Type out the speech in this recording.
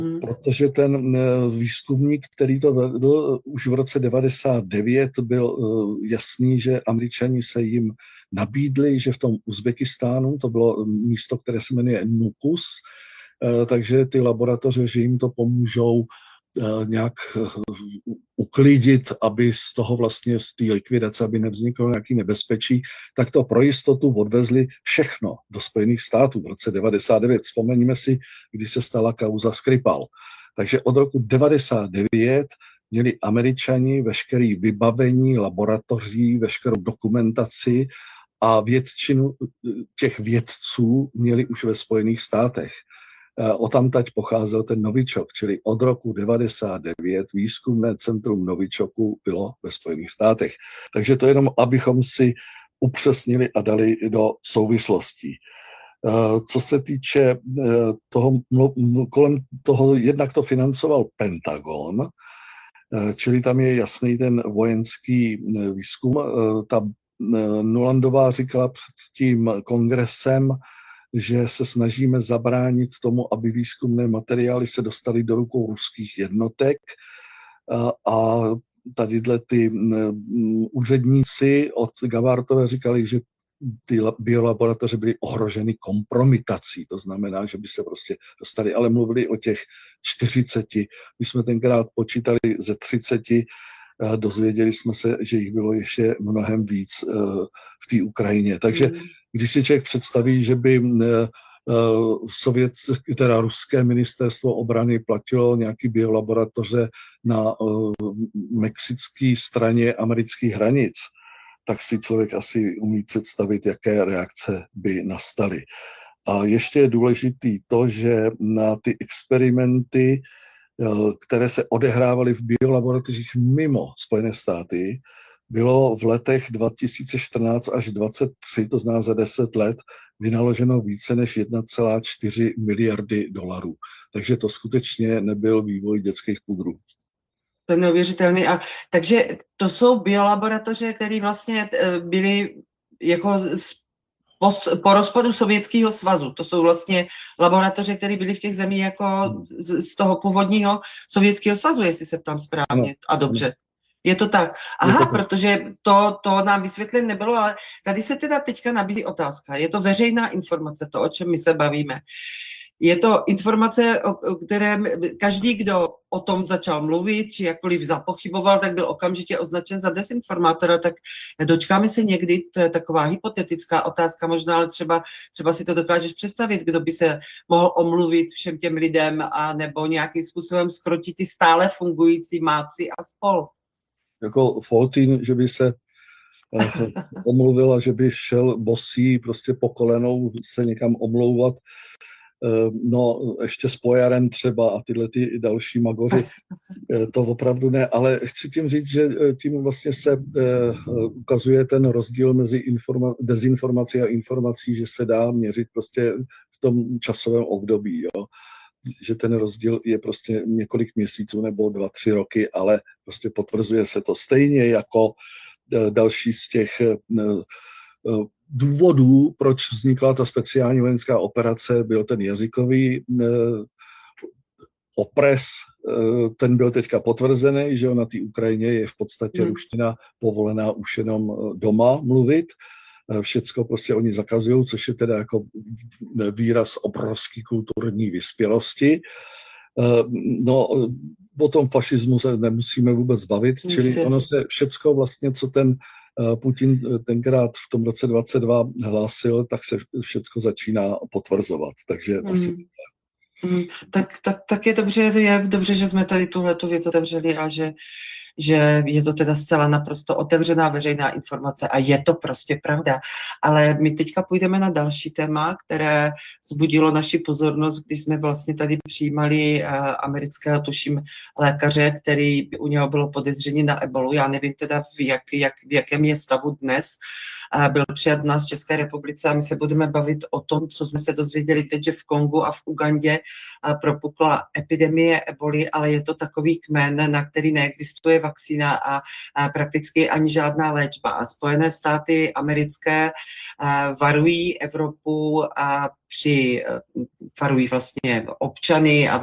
protože ten výzkumník, který to vedl už v roce 99, byl jasný, že Američani se jim nabídli, že v tom Uzbekistánu, to bylo místo, které se jmenuje Nukus, takže ty laboratoře, že jim to pomůžou nějak uklidit, aby z toho vlastně, z té likvidace, aby nevzniklo nějaké nebezpečí, tak to pro jistotu odvezli všechno do Spojených států v roce 99. Vzpomeňme si, když se stala kauza Skripal. Takže od roku 99 měli Američani veškeré vybavení laboratoří, veškerou dokumentaci a většinu těch vědců měli už ve Spojených státech. Odtamtud pocházel ten Novičok, čili od roku 99 výzkumné centrum Novičoku bylo ve Spojených státech. Takže to jenom, abychom si upřesnili a dali do souvislostí. Co se týče toho, kolem toho, jednak to financoval Pentagon, čili tam je jasný ten vojenský výzkum. Ta Nulandová říkala před tím kongresem, že se snažíme zabránit tomu, aby výzkumné materiály se dostaly do rukou ruských jednotek a tadyhle ty úředníci od Gavartové říkali, že ty biolaboratoře byly ohroženy kompromitací, to znamená, že by se prostě dostali, ale mluvili o těch 40, my jsme tenkrát počítali ze 30, dozvěděli jsme se, že jich bylo ještě mnohem víc v té Ukrajině. Takže když si člověk představí, že by ruské ministerstvo obrany platilo nějaký biolaboratoře na mexické straně amerických hranic, tak si člověk asi umí představit, jaké reakce by nastaly. A ještě je důležitý to, že na ty experimenty, které se odehrávaly v biolaboratořích mimo Spojené státy, bylo v letech 2014 až 2023, to znamená za 10 let, vynaloženo více než 1,4 miliardy dolarů. Takže to skutečně nebyl vývoj dětských pudrů. To je neuvěřitelný. Takže to jsou biolaboratoře, které vlastně byly jako po rozpadu Sovětského svazu. To jsou vlastně laboratoře, které byly v těch zemích jako z toho původního Sovětského svazu, jestli se ptám správně a dobře. Je to tak. Aha, protože to nám vysvětlené nebylo, ale tady se teda teďka nabízí otázka. Je to veřejná informace, to, o čem my se bavíme. Je to informace, o kterém každý, kdo o tom začal mluvit, či jakkoliv zapochyboval, tak byl okamžitě označen za dezinformátora. Tak dočkáme se někdy, to je taková hypotetická otázka možná, ale třeba si to dokážeš představit, kdo by se mohl omluvit všem těm lidem a nebo nějakým způsobem skrotit ty stále fungující máci a spol. Jako Foltín, že by se omluvil a že by šel bosý prostě po kolenou se někam omlouvat. No, ještě s Pojarem třeba a tyhle ty další magoři, to opravdu ne, ale chci tím říct, že tím vlastně se ukazuje ten rozdíl mezi dezinformací a informací, že se dá měřit prostě v tom časovém období, jo. Že ten rozdíl je prostě několik měsíců nebo 2-3 roky, ale prostě potvrzuje se to stejně jako další z těch důvodů, proč vznikla ta speciální vojenská operace, byl ten jazykový opres, ten byl teďka potvrzený, že na té Ukrajině je v podstatě ruština povolená už jenom doma mluvit. Všecko prostě oni zakazují, což je teda jako výraz obrovské kulturní vyspělosti. No, o tom fašismu se nemusíme vůbec bavit, čili ono se všecko vlastně, co ten Putin tenkrát v tom roce 22 hlásil, tak se všecko začíná potvrzovat. Takže asi tak je dobře, že jsme tady tuhletu věc otevřeli a že je to teda zcela naprosto otevřená veřejná informace a je to prostě pravda. Ale my teďka půjdeme na další téma, které vzbudilo naši pozornost, když jsme vlastně tady přijímali amerického, tuším, lékaře, který u něho bylo podezření na ebolu. Já nevím teda, v jakém je stavu dnes. Byl přijat nás v České republice a my se budeme bavit o tom, co jsme se dozvěděli teď, že v Kongu a v Ugandě propukla epidemie eboli, ale je to takový kmen, na který neexistuje vakcína a prakticky ani žádná léčba. A Spojené státy americké varují Evropu varují vlastně občany a